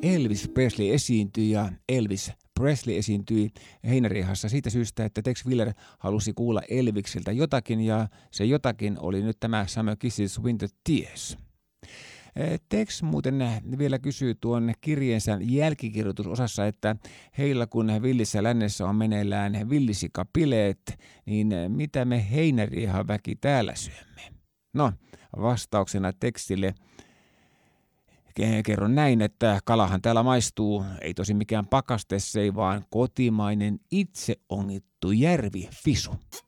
Elvis Presley esiintyi ja Elvis Presley esiintyi heinäriihassa siitä syystä, että Tex Willer halusi kuulla Elviksiltä jotakin ja se jotakin oli nyt tämä Summer Kisses Winter Tears. Tex muuten vielä kysyy tuon kirjeensä jälkikirjoitusosassa, että heillä kun Villissä lännessä on meneillään villisikapileet, niin mitä me heinäriihan väki täällä syömme? No, vastauksena Texille kerron näin, että kalahan täällä maistuu, ei tosi mikään pakastessei, vaan kotimainen itse ongittu järvifisu.